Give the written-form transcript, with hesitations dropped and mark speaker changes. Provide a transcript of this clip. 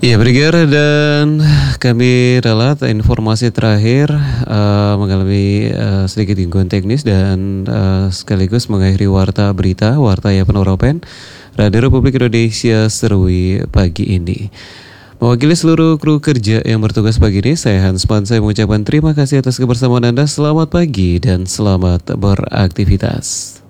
Speaker 1: Iya, Brigir, dan kami ralat informasi terakhir mengalami sedikit gangguan teknis dan sekaligus mengakhiri warta ya penoropen Radio Republik Indonesia Serui pagi ini. Mewakili seluruh kru kerja yang bertugas pagi ini, saya Hans Pan, saya mengucapkan terima kasih atas kebersamaan Anda. Selamat pagi dan selamat beraktivitas.